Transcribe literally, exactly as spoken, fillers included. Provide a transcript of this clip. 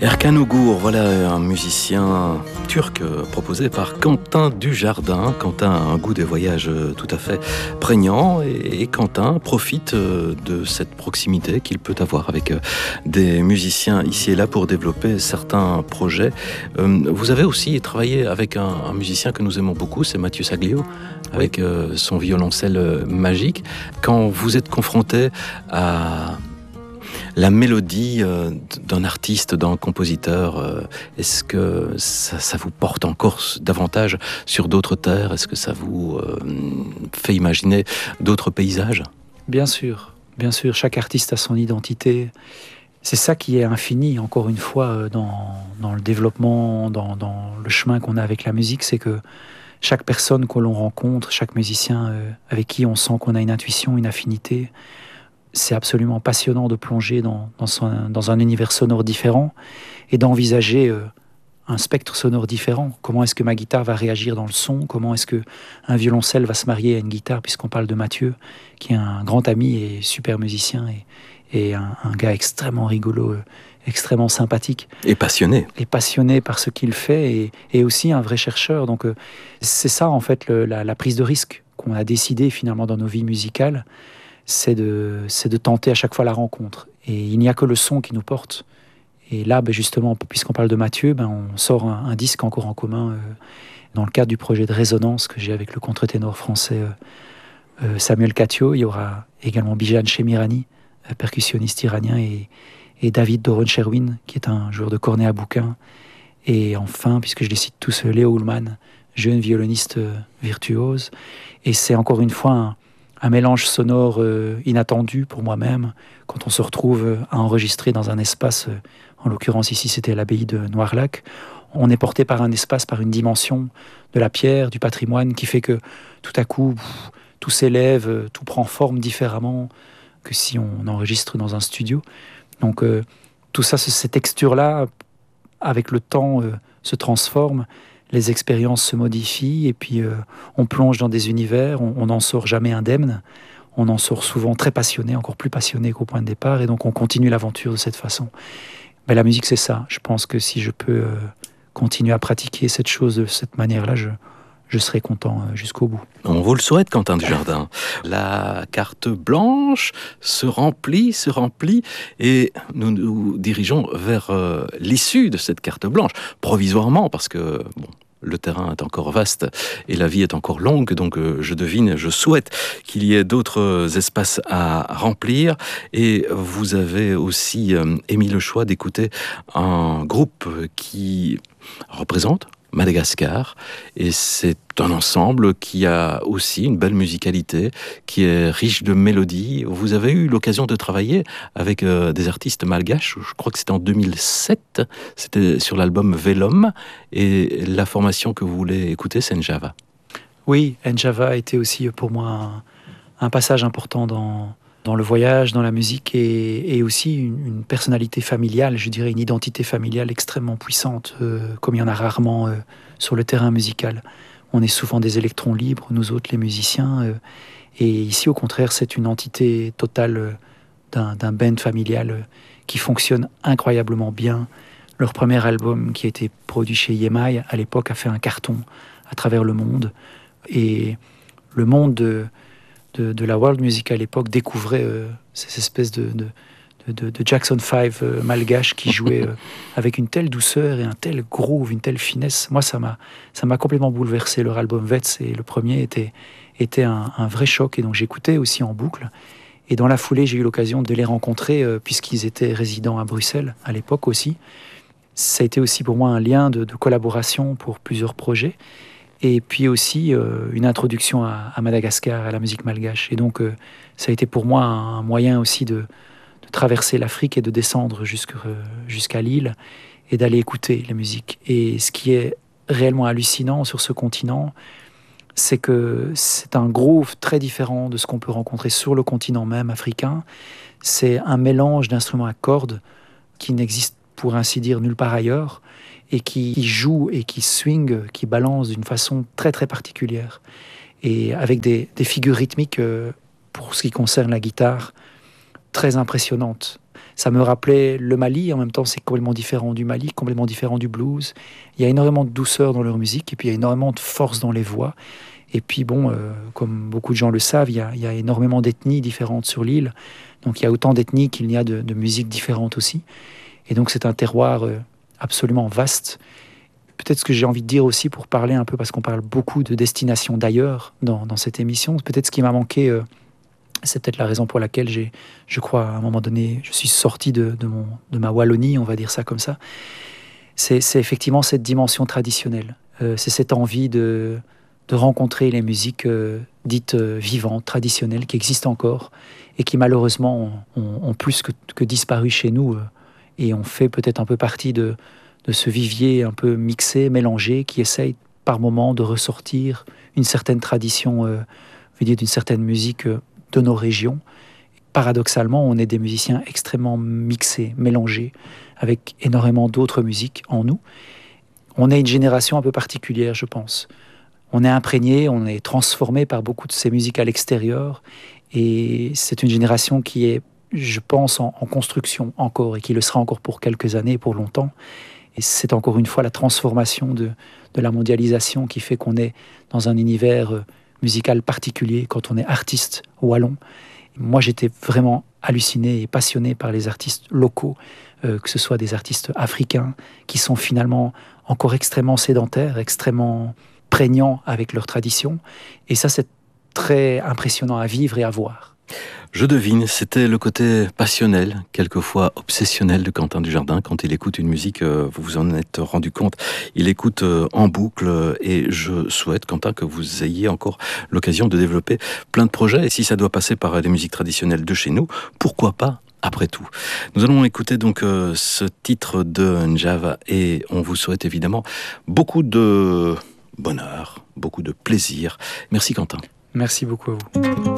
Erkan Ugur, voilà un musicien turc proposé par Quentin Dujardin. Quentin a un goût des voyages tout à fait prégnant et Quentin profite de cette proximité qu'il peut avoir avec des musiciens ici et là pour développer certains projets. Vous avez aussi travaillé avec un, un musicien que nous aimons beaucoup, c'est Mathieu Saglio, avec oui. son violoncelle magique. Quand vous êtes confronté à la mélodie euh, d'un artiste, d'un compositeur, euh, est-ce que ça, ça vous porte encore davantage sur d'autres terres? Est-ce que ça vous euh, fait imaginer d'autres paysages? Bien sûr, bien sûr. Chaque artiste a son identité. C'est ça qui est infini, encore une fois, dans, dans le développement, dans, dans le chemin qu'on a avec la musique, c'est que chaque personne que l'on rencontre, chaque musicien euh, avec qui on sent qu'on a une intuition, une affinité, c'est absolument passionnant de plonger dans, dans, son, dans un univers sonore différent et d'envisager euh, un spectre sonore différent. Comment est-ce que ma guitare va réagir dans le son? Comment est-ce qu'un violoncelle va se marier à une guitare, puisqu'on parle de Mathieu, qui est un grand ami et super musicien et, et un, un gars extrêmement rigolo, euh, extrêmement sympathique. Et passionné. Et passionné par ce qu'il fait et, et aussi un vrai chercheur. Donc euh, c'est ça en fait le, la, la prise de risque qu'on a décidé finalement dans nos vies musicales. C'est de, c'est de tenter à chaque fois la rencontre. Et il n'y a que le son qui nous porte. Et là, ben justement, puisqu'on parle de Mathieu, ben on sort un, un disque encore en commun euh, dans le cadre du projet de résonance que j'ai avec le contre-ténor français euh, euh, Samuel Catio. Il y aura également Bijan Chemirani, euh, percussionniste iranien, et, et David Doron-Sherwin, qui est un joueur de cornet à bouquin. Et enfin, puisque je les cite tous, Léo Ullmann, jeune violoniste euh, virtuose. Et c'est encore une fois un un mélange sonore euh, inattendu pour moi-même, quand on se retrouve euh, à enregistrer dans un espace, euh, en l'occurrence ici c'était l'abbaye de Noirlac, on est porté par un espace, par une dimension de la pierre, du patrimoine, qui fait que tout à coup, pff, tout s'élève, euh, tout prend forme différemment que si on enregistre dans un studio. Donc euh, tout ça, ces textures-là, avec le temps, euh, se transforment. Les expériences se modifient et puis euh, on plonge dans des univers, on n'en sort jamais indemne, on en sort souvent très passionné, encore plus passionné qu'au point de départ, et donc on continue l'aventure de cette façon. Mais la musique, c'est ça. Je pense que si je peux euh, continuer à pratiquer cette chose de cette manière-là, je, je serai content euh, jusqu'au bout. On vous le souhaite, Quentin Dujardin. La carte blanche se remplit, se remplit, et nous nous dirigeons vers euh, l'issue de cette carte blanche, provisoirement, parce que bon, le terrain est encore vaste et la vie est encore longue, donc euh, je devine, je souhaite qu'il y ait d'autres espaces à remplir. Et vous avez aussi euh, émis le choix d'écouter un groupe qui représente Madagascar, et c'est un ensemble qui a aussi une belle musicalité, qui est riche de mélodies. Vous avez eu l'occasion de travailler avec euh, des artistes malgaches, je crois que c'était en deux mille sept, c'était sur l'album Velom, et la formation que vous voulez écouter, c'est Njava. Oui, Njava a été aussi pour moi un, un passage important dans... dans le voyage, dans la musique, et, et aussi une, une personnalité familiale, je dirais une identité familiale extrêmement puissante, euh, comme il y en a rarement euh, sur le terrain musical. On est souvent des électrons libres, nous autres les musiciens, euh, et ici au contraire c'est une entité totale euh, d'un, d'un band familial euh, qui fonctionne incroyablement bien. Leur premier album, qui a été produit chez E M I à l'époque, a fait un carton à travers le monde, et le monde de De, de la world music à l'époque découvrait euh, ces espèces de, de, de, de Jackson five euh, malgaches qui jouaient euh, avec une telle douceur et un tel groove, une telle finesse. Moi, ça m'a, ça m'a complètement bouleversé. Leur album Vets, et le premier était, était un, un vrai choc, et donc j'écoutais aussi en boucle. Et dans la foulée, j'ai eu l'occasion de les rencontrer euh, puisqu'ils étaient résidents à Bruxelles à l'époque aussi. Ça a été aussi pour moi un lien de, de collaboration pour plusieurs projets. Et puis aussi euh, une introduction à, à Madagascar, à la musique malgache. Et donc, euh, ça a été pour moi un moyen aussi de, de traverser l'Afrique et de descendre jusque, euh, jusqu'à l'île et d'aller écouter la musique. Et ce qui est réellement hallucinant sur ce continent, c'est que c'est un groove très différent de ce qu'on peut rencontrer sur le continent même africain. C'est un mélange d'instruments à cordes qui n'existe pour ainsi dire nulle part ailleurs, et qui joue et qui swing, qui balance d'une façon très très particulière, et avec des, des figures rythmiques, euh, pour ce qui concerne la guitare, très impressionnantes. Ça me rappelait le Mali, en même temps c'est complètement différent du Mali, complètement différent du blues. Il y a énormément de douceur dans leur musique, et puis il y a énormément de force dans les voix. Et puis bon, euh, comme beaucoup de gens le savent, il y a, il y a énormément d'ethnies différentes sur l'île. Donc il y a autant d'ethnies qu'il y a de, de musiques différentes aussi. Et donc c'est un terroir euh, absolument vaste. Peut-être ce que j'ai envie de dire aussi pour parler un peu, parce qu'on parle beaucoup de destinations d'ailleurs dans, dans cette émission, peut-être ce qui m'a manqué, euh, c'est peut-être la raison pour laquelle j'ai, je crois, à un moment donné, je suis sorti de, de, mon, de ma Wallonie, on va dire ça comme ça. C'est, c'est effectivement cette dimension traditionnelle. Euh, c'est cette envie de, de rencontrer les musiques euh, dites euh, vivantes, traditionnelles, qui existent encore et qui malheureusement ont, ont, ont plus que, que disparu chez nous euh, et ont fait peut-être un peu partie de, de ce vivier un peu mixé, mélangé, qui essaye par moments de ressortir une certaine tradition, euh, je veux dire d'une certaine musique euh, de nos régions. Paradoxalement, on est des musiciens extrêmement mixés, mélangés, avec énormément d'autres musiques en nous. On est une génération un peu particulière, je pense. On est imprégné, on est transformé par beaucoup de ces musiques à l'extérieur, et c'est une génération qui est, je pense, en, en construction encore, et qui le sera encore pour quelques années, pour longtemps. Et c'est encore une fois la transformation de, de la mondialisation qui fait qu'on est dans un univers musical particulier quand on est artiste wallon. Moi, j'étais vraiment halluciné et passionné par les artistes locaux, euh, que ce soit des artistes africains qui sont finalement encore extrêmement sédentaires, extrêmement prégnants avec leur tradition. Et ça, c'est très impressionnant à vivre et à voir. Je devine, c'était le côté passionnel, quelquefois obsessionnel de Quentin Dujardin. Quand il écoute une musique, vous vous en êtes rendu compte, il écoute en boucle, et je souhaite, Quentin, que vous ayez encore l'occasion de développer plein de projets. Et si ça doit passer par des musiques traditionnelles de chez nous, pourquoi pas après tout. Nous allons écouter donc euh, ce titre de Njava, et on vous souhaite évidemment beaucoup de bonheur, beaucoup de plaisir. Merci Quentin. Merci beaucoup à vous.